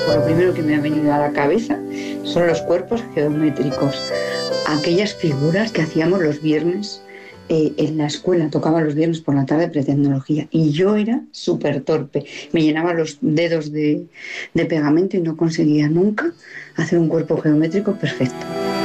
pues lo primero que me ha venido a la cabeza son los cuerpos geométricos, aquellas figuras que hacíamos los viernes en la escuela, tocaba los viernes por la tarde pretecnología y yo era súper torpe, me llenaba los dedos de pegamento y no conseguía nunca hacer un cuerpo geométrico perfecto.